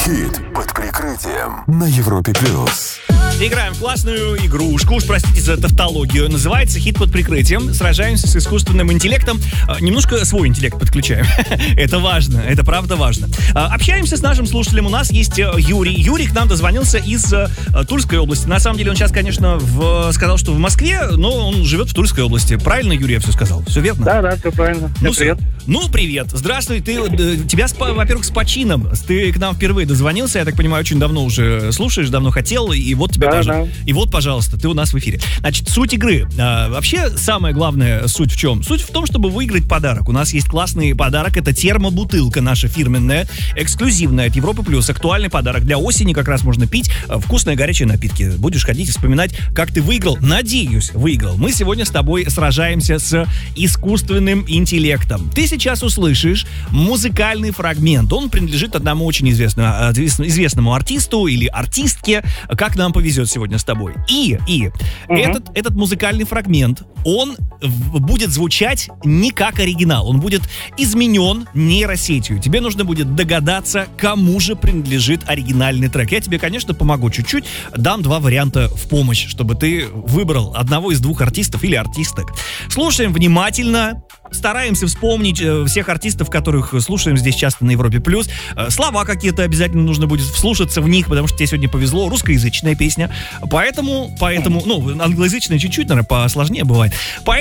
Хит под прикрытием на Европе+. Играем в классную игрушку, уж простите за тавтологию. Называется «Хит под прикрытием». Сражаемся с искусственным интеллектом. Немножко свой интеллект подключаем. Это важно, это правда важно. Общаемся с нашим слушателем. У нас есть Юрий. Юрий к нам дозвонился из Тульской области. На самом деле он сейчас, конечно, сказал, что в Москве, но он живет в Тульской области. Правильно, Юрий, я все сказал? Все верно? Да, все правильно. Всем привет. Привет. Здравствуй. Тебя, во-первых, с почином. Ты к нам впервые дозвонился, я так понимаю, очень давно уже слушаешь, давно хотел, и вот тебя тоже. И вот, пожалуйста, ты у нас в эфире. Значит, суть игры. Вообще, самая главная суть в чем? Суть в том, чтобы выиграть подарок. У нас есть классный подарок. Это термобутылка наша фирменная, эксклюзивная от Европы+. Актуальный подарок. Для осени как раз можно пить вкусные горячие напитки. Будешь ходить и вспоминать, как ты выиграл. Надеюсь, выиграл. Мы сегодня с тобой сражаемся с искусственным интеллектом. Ты сейчас услышишь музыкальный фрагмент. Он принадлежит одному очень известному артисту или артистке. Как нам повезет сегодня с тобой. Этот музыкальный фрагмент, он будет звучать не как оригинал. Он будет изменен нейросетью. Тебе нужно будет догадаться, кому же принадлежит оригинальный трек. Я тебе, конечно, помогу чуть-чуть. Дам два варианта в помощь, чтобы ты выбрал одного из двух артистов или артисток. Слушаем внимательно. Стараемся вспомнить всех артистов, которых слушаем здесь часто на Европе+. Слова какие-то обязательно нужно будет вслушаться в них, потому что тебе сегодня повезло. Русскоязычная песня. Поэтому, англоязычная чуть-чуть, наверное, посложнее бывает.